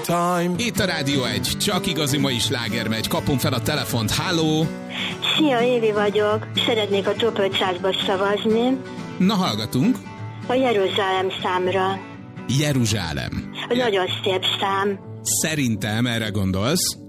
time. Itt a Rádió 1, csak igazi mai sláger megy. Kapom fel a telefont. Halló! Szia, Évi vagyok. Szeretnék a Top 500-ba szavazni. Na, hallgatunk. A Jeruzsálem számra. Jeruzsálem. Nagyon szép szám. Szerintem erre gondolsz.